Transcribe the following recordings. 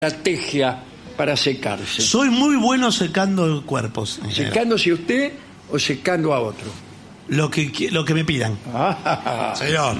estrategia para secarse? Soy muy bueno secando cuerpos. ¿Secándose usted o secando a otro? Lo que me pidan. Señor.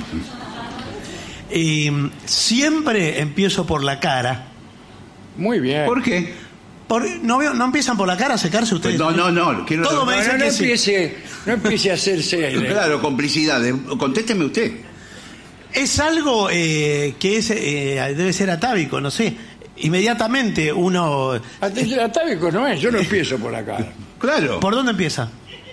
Siempre empiezo por la cara. Muy bien. ¿Por qué? ¿No empiezan por la cara a secarse ustedes? Pues no. Quiero... Todo me dice que sí. No empiece a hacerse... Claro, complicidades. Contésteme usted. Es algo que debe ser atávico, no sé. Inmediatamente uno... Atávico no es, yo no empiezo por la cara. Claro. ¿Por dónde empieza?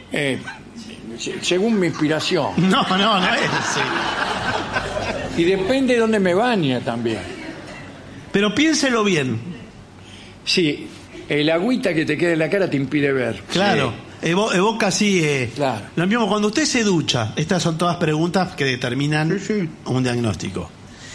Según mi inspiración. No es así. Y depende de dónde me bañe también. Pero piénselo bien. Sí, el agüita que te queda en la cara te impide ver. Claro. Sí. Evoca así... Claro. Lo mismo cuando usted se ducha. Estas son todas preguntas que determinan un diagnóstico.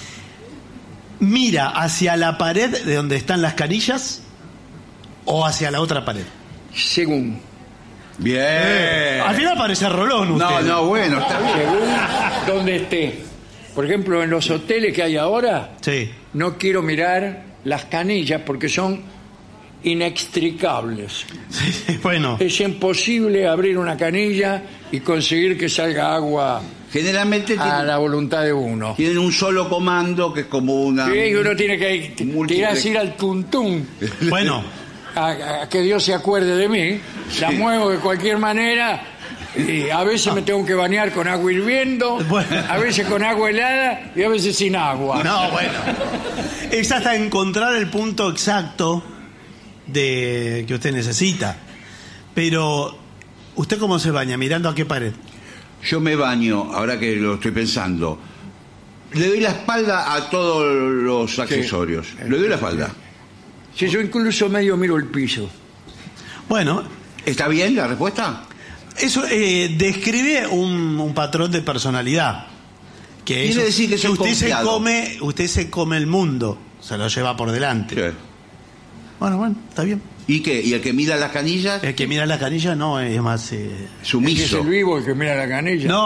¿Mira hacia la pared de donde están las canillas o hacia la otra pared? Según. Bien. Al final parece Rolón usted. No, bueno, está bien. Según donde esté. Por ejemplo, en los hoteles que hay ahora, Sí. no quiero mirar las canillas porque son inextricables. Sí, bueno. Es imposible abrir una canilla y conseguir que salga agua Generalmente a la voluntad de uno. tienen un solo comando que es como una... Sí, uno tiene que múltiple... ir al tuntún. Bueno. A que Dios se acuerde de mí. La muevo de cualquier manera. Y a veces me tengo que bañar con agua hirviendo, a veces con agua helada y a veces sin agua. No, bueno. Es hasta encontrar el punto exacto que usted necesita. Pero, ¿usted cómo se baña? ¿Mirando a qué pared? Yo me baño, ahora que lo estoy pensando, le doy la espalda a todos los accesorios. Le doy la espalda. Si yo incluso medio miro el piso. Bueno. ¿Está bien la respuesta? Eso describe un patrón de personalidad. Quiere decir que usted se come el mundo, se lo lleva por delante. Sí. Bueno, está bien. ¿Y qué? ¿Y el que mira las canillas? El que mira las canillas no es más sumiso. ¿Es el vivo el que mira la canilla? No.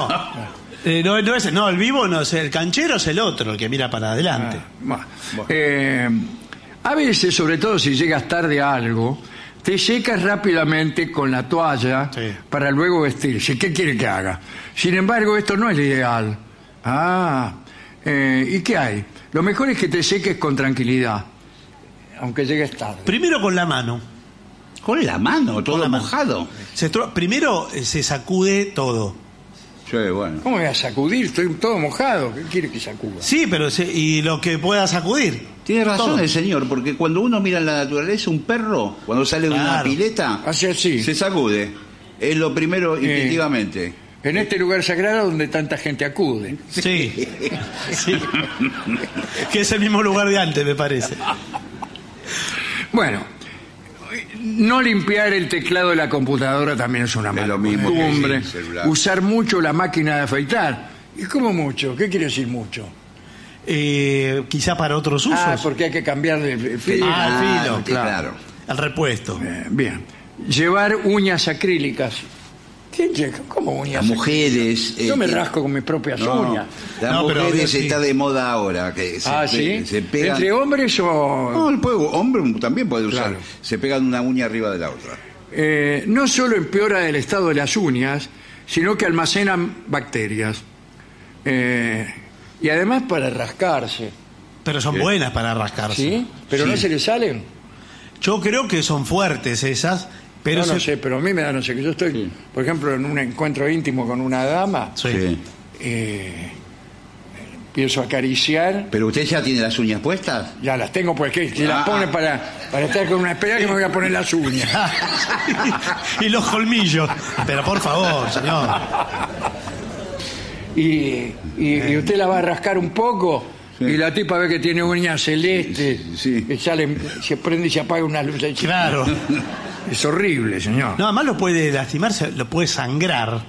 El vivo no es el canchero, es el otro, el que mira para adelante. A veces, sobre todo si llegas tarde a algo, te secas rápidamente con la toalla para luego vestirse. ¿Qué quiere que haga? Sin embargo, esto no es lo ideal. ¿Y qué hay? Lo mejor es que te seques con tranquilidad, aunque llegues tarde. Primero con la mano. ¿Con la mano? ¿Todo mojado? Primero se sacude todo. Sí, bueno. ¿Cómo voy a sacudir? Estoy todo mojado. ¿Qué quiere que sacuda? Sí, pero y lo que pueda sacudir. Tiene razón todo. El señor, porque cuando uno mira en la naturaleza, un perro, cuando sale de una pileta, hace así. Se sacude. Es lo primero, instintivamente. En este lugar sagrado donde tanta gente acude. Sí. Que es el mismo lugar de antes, me parece. Bueno, no limpiar el teclado de la computadora también es una mala costumbre. Usar mucho la máquina de afeitar. ¿Y cómo mucho? ¿Qué quiere decir mucho? Quizá para otros usos. Porque hay que cambiar el filo. El filo, claro. El repuesto. Bien. Llevar uñas acrílicas. ¿Cómo uñas? Las mujeres. Yo me rasco con mis propias uñas. Las mujeres está de moda ahora. Que ¿sí? Se pegan... ¿Entre hombres o...? No, el hombre también puede usar. Claro. Se pegan una uña arriba de la otra. No solo empeora el estado de las uñas, sino que almacenan bacterias. Y además para rascarse. Pero son buenas para rascarse. ¿Sí? ¿Pero no se le salen? Yo creo que son fuertes esas. Pero no sé, pero a mí me da, no sé, que yo estoy, por ejemplo, en un encuentro íntimo con una dama, empiezo a acariciar. ¿Pero usted ya tiene las uñas puestas? Ya las tengo, pues que las pone para estar con una espera que me voy a poner las uñas. Y los colmillos. Pero por favor, señor. Y usted la va a rascar un poco. Y la tipa ve que tiene uñas celestes, que se prende y se apaga una luz. Claro. Es horrible, señor. No, además lo puede lastimar, lo puede sangrar.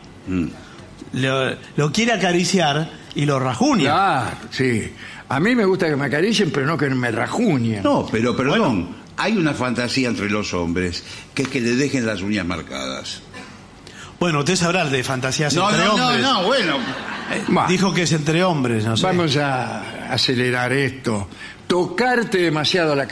Lo quiere acariciar y lo rajuña. Claro, sí. A mí me gusta que me acaricien, pero no que me rajuñen. No, pero perdón. Hay una fantasía entre los hombres, que es que le dejen las uñas marcadas. Bueno, usted sabrá de fantasías entre hombres. No, bueno. Dijo que es entre hombres, no sé. Vamos a acelerar esto, tocarte demasiado la